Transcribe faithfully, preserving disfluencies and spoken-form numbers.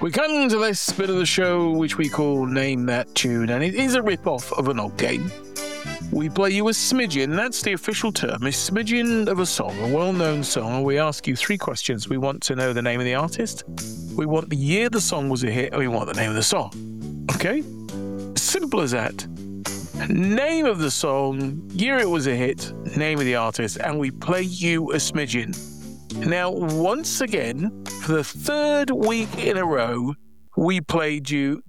We come to this bit of the show which we call Name That Tune, and it is a rip-off of an old game. We play you a smidgen, that's the official term, a smidgen of a song, a well-known song, and we ask you three questions. We want to know the name of the artist, we want the year the song was a hit, and we want the name of the song. Okay? Simple as that. Name of the song, year it was a hit, name of the artist, and we play you a smidgen. Now, once again, for the third week in a row, we played you